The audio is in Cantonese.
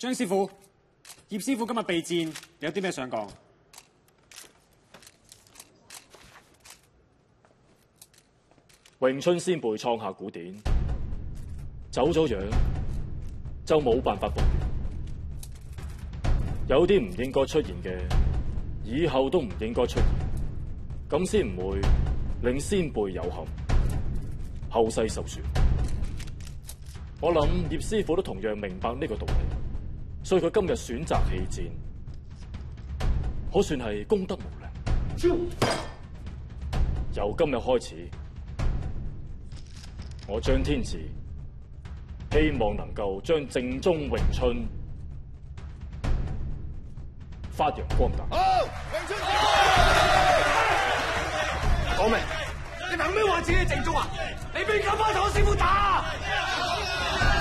張師傅、葉師傅今日備戰，你有啲咩想講？ 詠春先輩創下古典，走咗樣就冇辦法復原。有啲唔應該出現嘅，以後都唔應該出現，咁先唔會令先輩有幸，後世受損。我諗葉師傅都同樣明白呢個道理，所以佢今日選擇棄戰，可算係功德無量。由今日開始，我張天志希望能夠將正宗詠春發揚光大。 好，詠春講明，你憑咩話自己係正宗啊？你邊敢翻同我師傅打？